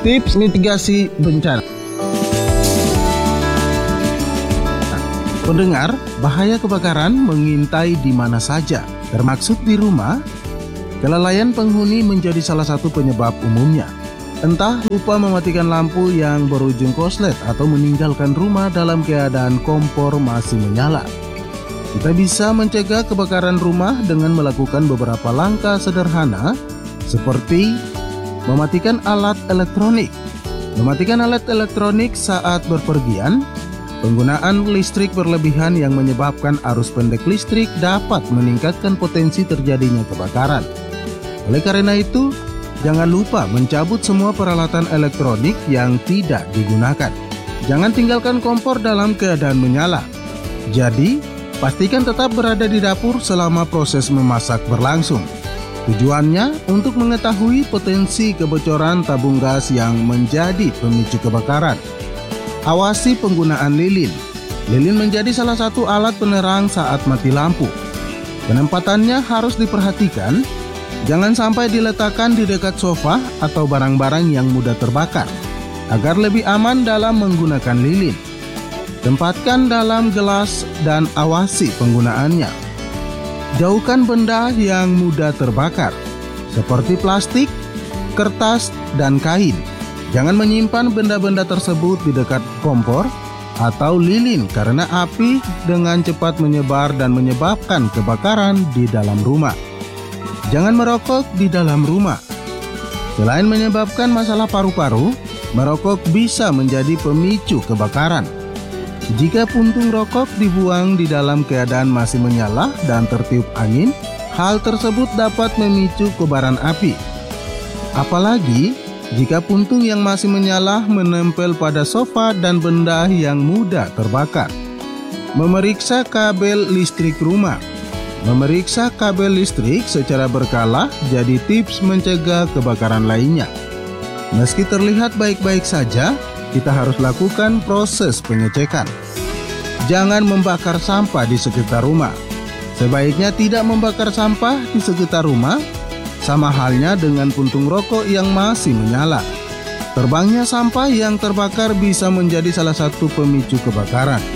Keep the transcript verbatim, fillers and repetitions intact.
Tips mitigasi bencana. Pendengar, bahaya kebakaran mengintai di mana saja, termasuk di rumah. Kelalaian penghuni menjadi salah satu penyebab umumnya. Entah lupa mematikan lampu yang berujung korslet atau meninggalkan rumah dalam keadaan kompor masih menyala. Kita bisa mencegah kebakaran rumah dengan melakukan beberapa langkah sederhana seperti mematikan alat elektronik. Mematikan alat elektronik saat berpergian. Penggunaan listrik berlebihan yang menyebabkan arus pendek listrik dapat meningkatkan potensi terjadinya kebakaran. Oleh karena itu, jangan lupa mencabut semua peralatan elektronik yang tidak digunakan. Jangan tinggalkan kompor dalam keadaan menyala. Jadi, pastikan tetap berada di dapur selama proses memasak berlangsung. Tujuannya untuk mengetahui potensi kebocoran tabung gas yang menjadi pemicu kebakaran. Awasi penggunaan lilin. Lilin menjadi salah satu alat penerang saat mati lampu. Penempatannya harus diperhatikan. Jangan sampai diletakkan di dekat sofa atau barang-barang yang mudah terbakar, agar lebih aman dalam menggunakan lilin. Tempatkan dalam gelas dan awasi penggunaannya. Jauhkan benda yang mudah terbakar, seperti plastik, kertas, dan kain. Jangan menyimpan benda-benda tersebut di dekat kompor atau lilin karena api dengan cepat menyebar dan menyebabkan kebakaran di dalam rumah. Jangan merokok di dalam rumah. Selain menyebabkan masalah paru-paru, merokok bisa menjadi pemicu kebakaran. Jika puntung rokok dibuang di dalam keadaan masih menyala dan tertiup angin, hal tersebut dapat memicu kobaran api. Apalagi jika puntung yang masih menyala menempel pada sofa dan benda yang mudah terbakar. Memeriksa kabel listrik rumah. Memeriksa kabel listrik secara berkala jadi tips mencegah kebakaran lainnya. Meski terlihat baik-baik saja, kita harus lakukan proses pengecekan. Jangan membakar sampah di sekitar rumah. Sebaiknya tidak membakar sampah di sekitar rumah, sama halnya dengan puntung rokok yang masih menyala. Terbangnya sampah yang terbakar bisa menjadi salah satu pemicu kebakaran.